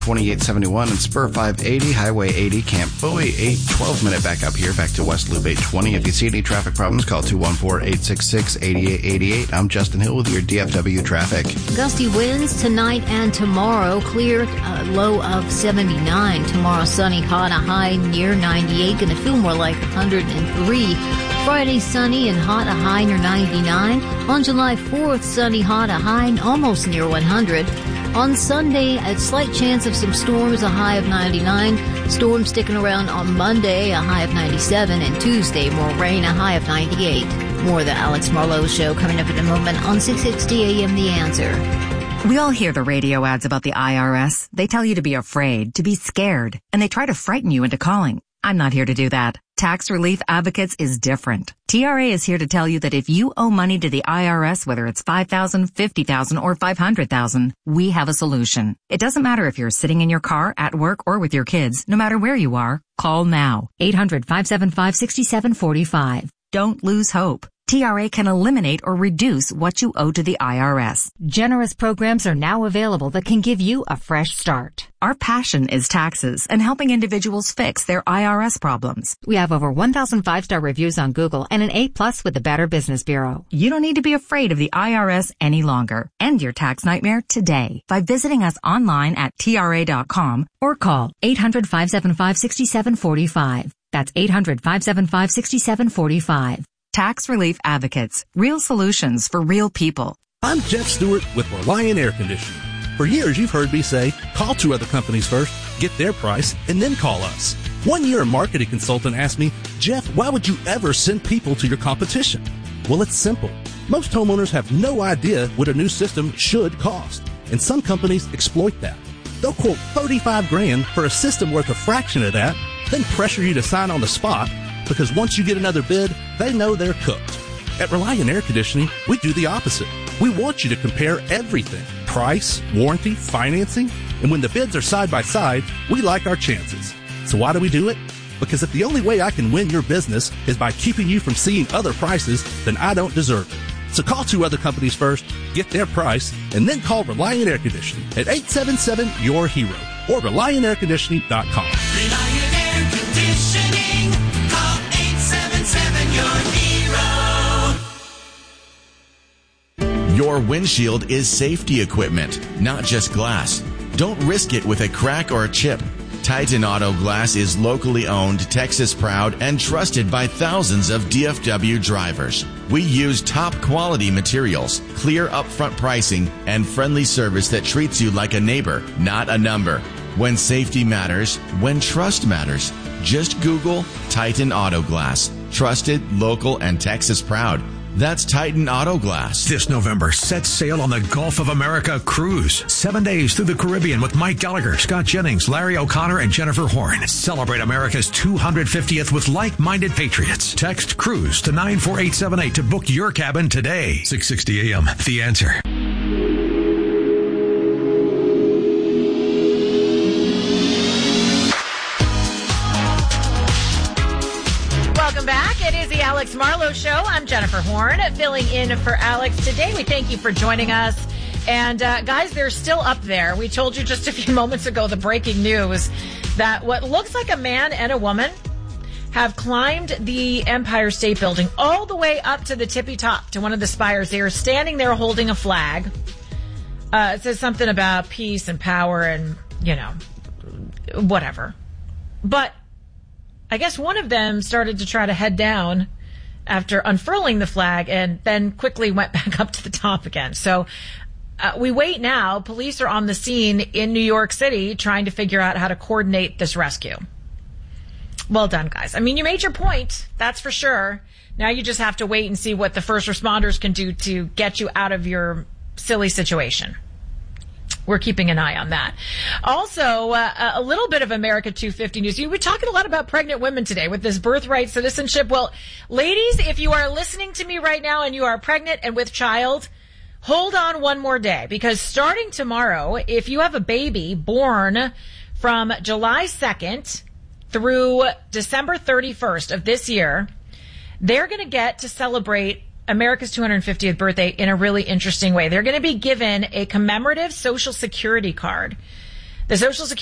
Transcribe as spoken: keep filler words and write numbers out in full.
twenty-eight seventy-one and Spur five eighty, Highway eighty, Camp Bowie, eight twelve minute back up here, back to West Loop eight twenty. If you see any traffic problems, call two one four, eight six six, eight eight eight eight. I'm Justin Hill with your D F W traffic. Gusty winds tonight and tomorrow. Clear, uh, low of seventy-nine. Tomorrow, sunny, hot, a high near ninety-eight. Going to feel more like one hundred three. Friday, sunny and hot, a high near ninety-nine. On July fourth, sunny, hot, a high almost near one hundred. On Sunday, a slight chance of some storms, a high of ninety-nine. Storms sticking around on Monday, a high of ninety-seven. And Tuesday, more rain, a high of ninety-eight. More of the Alex Marlowe Show coming up in a moment on six sixty A M The Answer. We all hear the radio ads about the I R S. They tell you to be afraid, to be scared, and they try to frighten you into calling. I'm not here to do that. Tax Relief Advocates is different. T R A is here to tell you that if you owe money to the I R S, whether it's five thousand dollars, fifty thousand dollars, or five hundred thousand dollars, we have a solution. It doesn't matter if you're sitting in your car, at work, or with your kids. No matter where you are, call now. eight hundred, five seven five, six seven four five. Don't lose hope. T R A can eliminate or reduce what you owe to the I R S. Generous programs are now available that can give you a fresh start. Our passion is taxes and helping individuals fix their I R S problems. We have over one thousand five-star reviews on Google and an A plus with the Better Business Bureau. You don't need to be afraid of the I R S any longer. End your tax nightmare today by visiting us online at T R A dot com or call eight hundred, five seven five, six seven four five. That's eight hundred, five seven five, six seven four five. Tax Relief Advocates. Real solutions for real people. I'm Jeff Stewart with Reliant Air Conditioning. For years, you've heard me say, call two other companies first, get their price, and then call us. One year, a marketing consultant asked me, Jeff, why would you ever send people to your competition? Well, it's simple. Most homeowners have no idea what a new system should cost, and some companies exploit that. They'll quote thirty-five grand for a system worth a fraction of that, then pressure you to sign on the spot, because once you get another bid, they know they're cooked. At Reliant Air Conditioning, we do the opposite. We want you to compare everything. Price, warranty, financing, and when the bids are side by side, we like our chances. So why do we do it? Because if the only way I can win your business is by keeping you from seeing other prices, then I don't deserve it. So call two other companies first, get their price, and then call Reliant Air Conditioning at eight seven seven, Y O U R HERO or reliant air conditioning dot com. Reliant Air Conditioning. Call eight seven seven, Y O U R HERO. Your windshield is safety equipment, not just glass. Don't risk it with a crack or a chip. Titan Auto Glass is locally owned, Texas proud, and trusted by thousands of D F W drivers. We use top quality materials, clear upfront pricing, and friendly service that treats you like a neighbor, not a number. When safety matters, when trust matters, just Google Titan Auto Glass. Trusted, local, and Texas proud. That's Titan Auto Glass. This November, set sail on the Gulf of America cruise. Seven days through the Caribbean with Mike Gallagher, Scott Jennings, Larry O'Connor, and Jennifer Horn. Celebrate America's two hundred fiftieth with like-minded patriots. Text CRUISE to nine four eight seven eight to book your cabin today. six sixty A M, The Answer. Welcome back. It is the Alex Marlowe Show. I'm Jennifer Horn, filling in for Alex today. We thank you for joining us. And uh, guys, they're still up there. We told you just a few moments ago the breaking news that what looks like a man and a woman have climbed the Empire State Building all the way up to the tippy top to one of the spires. They are standing there holding a flag. Uh, it says something about peace and power and, you know, whatever. But I guess one of them started to try to head down after unfurling the flag and then quickly went back up to the top again. So uh, we wait now. Police are on the scene in New York City trying to figure out how to coordinate this rescue. Well done, guys. I mean, you made your point. That's for sure. Now you just have to wait and see what the first responders can do to get you out of your silly situation. We're keeping an eye on that. Also, uh, a little bit of America two fifty news. You were talking a lot about pregnant women today with this birthright citizenship. Well, ladies, if you are listening to me right now and you are pregnant and with child, hold on one more day, because starting tomorrow, if you have a baby born from July second through December thirty-first of this year, they're going to get to celebrate America's two hundred fiftieth birthday in a really interesting way. They're going to be given a commemorative Social Security card The Social Security